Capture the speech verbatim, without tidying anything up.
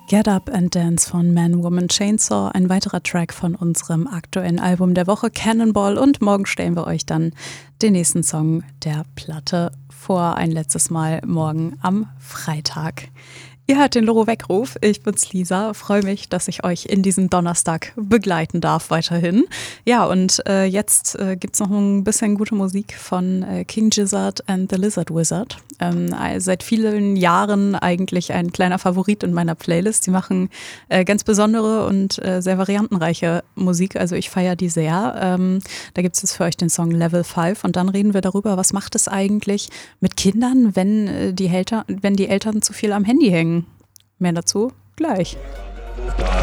Get Up and Dance von Man, Woman, Chainsaw, ein weiterer Track von unserem aktuellen Album der Woche Cannonball, und morgen stellen wir euch dann den nächsten Song der Platte vor, ein letztes Mal morgen am Freitag. Ihr hört den Loro-Weckruf, ich bin's Lisa, freue mich, dass ich euch in diesem Donnerstag begleiten darf weiterhin. Ja, und äh, jetzt äh, gibt's noch ein bisschen gute Musik von äh, King Gizzard and the Lizard Wizard. Ähm, seit vielen Jahren eigentlich ein kleiner Favorit in meiner Playlist. Die machen äh, ganz besondere und äh, sehr variantenreiche Musik, also ich feiere die sehr. Ähm, da gibt's jetzt für euch den Song Level fünf, und dann reden wir darüber, was macht es eigentlich mit Kindern, wenn, äh, die, Eltern, wenn die Eltern zu viel am Handy hängen. Mehr dazu gleich.